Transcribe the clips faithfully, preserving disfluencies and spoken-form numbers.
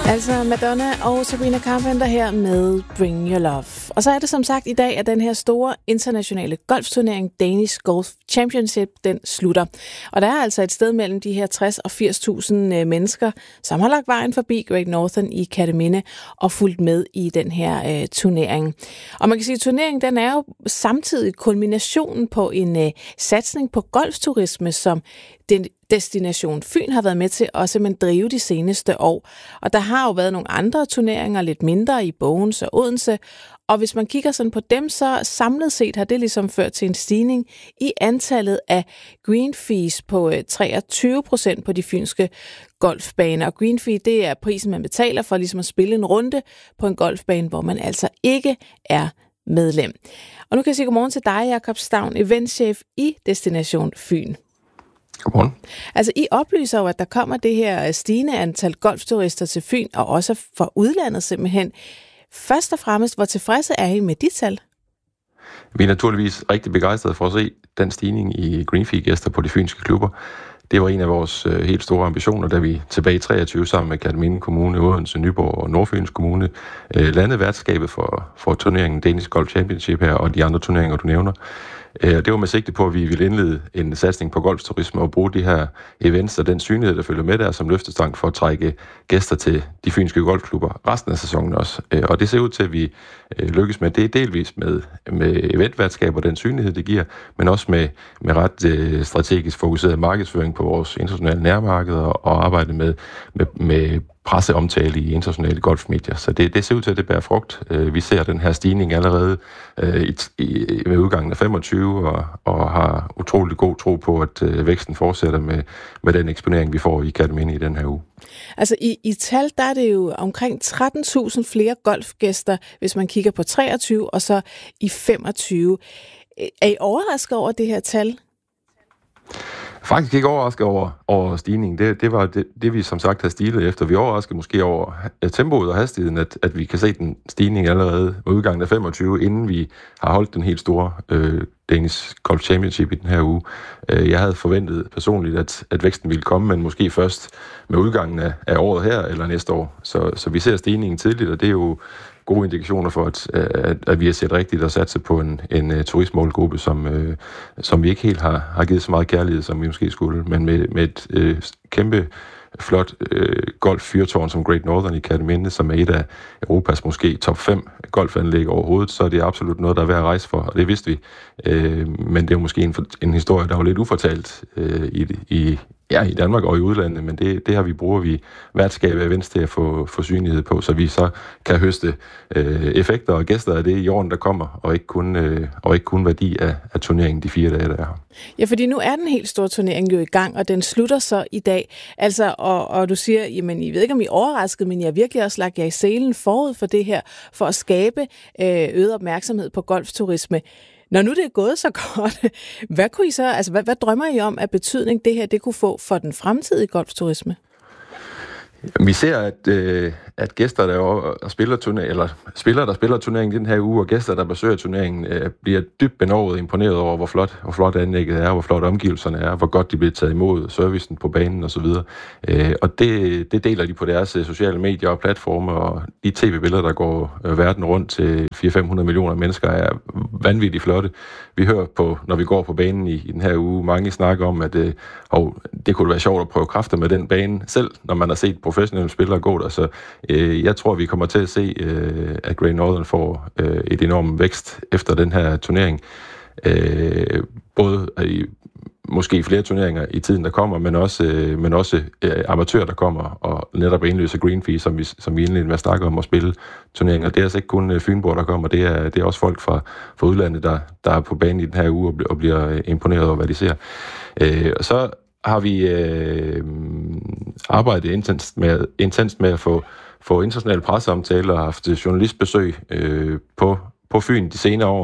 Altså Madonna og Sabrina Carpenter her med Bring Your Love. Og så er det som sagt i dag, at den her store internationale golfturnering Danish Golf Championship, den slutter. Og der er altså et sted mellem de her tres og firs tusind mennesker, som har lagt vejen forbi Great Northern i Kerteminde og fulgt med i den her øh, turnering. Og man kan sige, at turneringen den er jo samtidig kulminationen på en øh, satsning på golfturisme, som den Destination Fyn har været med til at simpelthen drive de seneste år. Og der har jo været nogle andre turneringer, lidt mindre i Bogens og Odense. Og hvis man kigger sådan på dem, så samlet set har det ligesom ført til en stigning i antallet af green fees på treogtyve procent på de fynske golfbaner. Og green fee, det er prisen, man betaler for ligesom at spille en runde på en golfbane, hvor man altså ikke er medlem. Og nu kan jeg sige godmorgen til dig, Jakob Stavn, eventchef i Destination Fyn. Godmorgen. Altså, I oplyser jo, at der kommer det her stigende antal golfturister til Fyn, og også fra udlandet simpelthen. Først og fremmest, hvor tilfredse er I med de tal? Vi er naturligvis rigtig begejstrede for at se den stigning i green fee-gæster på de fynske klubber. Det var en af vores øh, helt store ambitioner, da vi tilbage i treogtyve sammen med Kerteminde Kommune, Odense, Nyborg og Nordfyns Kommune øh, landede værtskabet for, for turneringen Danish Golf Championship her og de andre turneringer, du nævner. Det var med sigte på, at vi ville indlede en satsning på golfturisme og bruge de her events og den synlighed, der følger med der som løftestang for at trække gæster til de fynske golfklubber resten af sæsonen også. Og det ser ud til, at vi lykkes med det delvis med, med eventværtskab og den synlighed, det giver, men også med, med ret strategisk fokuseret markedsføring på vores internationale nærmarkeder og arbejde med, med, med presseomtale i internationale golfmedier. Så det, det ser ud til, at det bærer frugt. Vi ser den her stigning allerede øh, i, i, med udgangen af femogtyve og, og har utrolig god tro på, at øh, væksten fortsætter med, med den eksponering, vi får i Kerteminde i den her uge. Altså i, i tal, der er det jo omkring tretten tusind flere golfgæster, hvis man kigger på treogtyve og så i femogtyve. Er I overrasket over det her tal? Faktisk ikke overrasket over, over stigningen. Det, det var det, det, vi som sagt har stilet efter. Vi overraskede måske over tempoet og hastigheden, at, at vi kan se den stigning allerede med udgangen af femogtyve, inden vi har holdt den helt store øh, Danish Golf Championship i den her uge. Jeg havde forventet personligt, at, at væksten ville komme, men måske først med udgangen af, af året her eller næste år. Så, så vi ser stigningen tidligt, og det er jo gode indikationer for, at, at, at vi har set rigtigt og satset på en, en, en turistmålgruppe, som, øh, som vi ikke helt har, har givet så meget kærlighed, som vi måske skulle, men med, med et øh, kæmpe flot øh, golf-fyrtårn som Great Northern i Kerteminde, som er et af Europas måske top fem golfanlæg overhovedet, så er det absolut noget, der er værd at rejse for, og det vidste vi. Øh, men det er jo måske en, en historie, der var lidt ufortalt øh, i, i, ja, i Danmark og i udlandet, men det, det har vi bruger vi værtskab af events til at få, få synlighed på, så vi så kan høste øh, effekter og gæster af det i årene, der kommer, og ikke kun, øh, og ikke kun værdi af, af turneringen de fire dage, der er her. Ja, fordi nu er den helt store turnering jo i gang, og den slutter så i dag. Altså, og, og du siger, jamen, I ved ikke, om I er overrasket, men jeg har virkelig også lagt jer i selen forud for det her, for at skabe øh, øget opmærksomhed på golfturisme. Når nu det er gået så godt, hvad kunne I så, altså hvad, hvad drømmer I om af betydning det her det kunne få for den fremtidige golfturisme? Vi ser, at, øh, at gæster, der, der spiller turnering, eller spillere, der spiller turneringen den her uge, og gæster, der besøger turneringen, øh, bliver dybt benovet og imponeret over, hvor flot, hvor flot anlægget er, hvor flot omgivelserne er, hvor godt de bliver taget imod, servicen på banen osv. Øh, og det, det deler de på deres sociale medier og platforme, og de tv-billeder, der går øh, verden rundt til fire til fem hundrede millioner mennesker, er vanvittigt flotte. Vi hører på, når vi går på banen i, i den her uge, mange snakker om, at øh, og det kunne være sjovt at prøve kræfter med den bane selv, når man har set professionelle spillere gå der. Så øh, jeg tror, vi kommer til at se, øh, at Great Northern får øh, et enormt vækst efter den her turnering. Øh, både i måske flere turneringer i tiden, der kommer, men også, øh, men også øh, amatører, der kommer og netop indløser green fee, som vi, som vi indledte med at snakke om at spille turneringer. Det er altså ikke kun øh, Fynborg, der kommer, det er, det er også folk fra, fra udlandet, der, der er på banen i den her uge og, og bliver imponeret over, hvad de ser. Øh, og så har vi øh, arbejdet intenst med, intenst med at få, få internationale presseomtaler og haft journalistbesøg øh, på, på Fyn de senere år.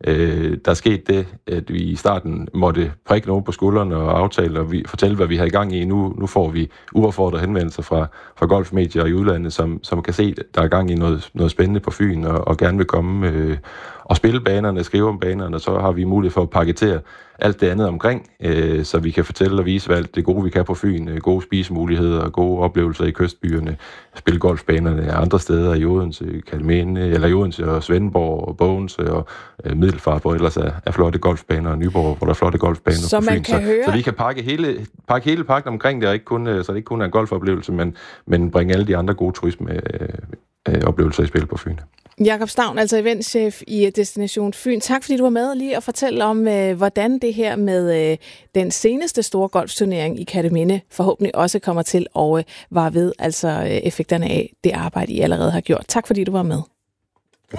Øh, der er sket det, at vi i starten måtte prikke nogen på skuldrene og aftale og vi, fortælle, hvad vi har i gang i. Nu, nu får vi uaffordrede henvendelser fra, fra golfmedier i udlandet, som, som kan se, at der er gang i noget, noget spændende på Fyn og, og gerne vil komme øh, og spille banerne, skrive om banerne, og så har vi mulighed for at paketere alt det andet omkring, øh, så vi kan fortælle og vise, hvad alt det gode, vi kan på Fyn. Øh, gode spisemuligheder, gode oplevelser i kystbyerne, spille golfbanerne andre steder i Odense, Kalmene, eller i Odense og Svendborg og Bogense og øh, Middelfart, hvor ellers er, er flotte golfbaner, og Nyborg, hvor der er flotte golfbaner så på man Fyn. Kan så, høre... så vi kan pakke hele, pakke hele pakken omkring det, og ikke kun, så det ikke kun er en golfoplevelse, men, men bringe alle de andre gode turisme øh, øh, oplevelser i spil på Fyn. Jakob Stavn, altså eventchef i Destination Fyn. Tak fordi du var med lige og fortælle om, øh, hvordan det her med øh, den seneste store golfturnering i Kerteminde forhåbentlig også kommer til at øh, vare ved, altså øh, effekterne af det arbejde, I allerede har gjort. Tak fordi du var med.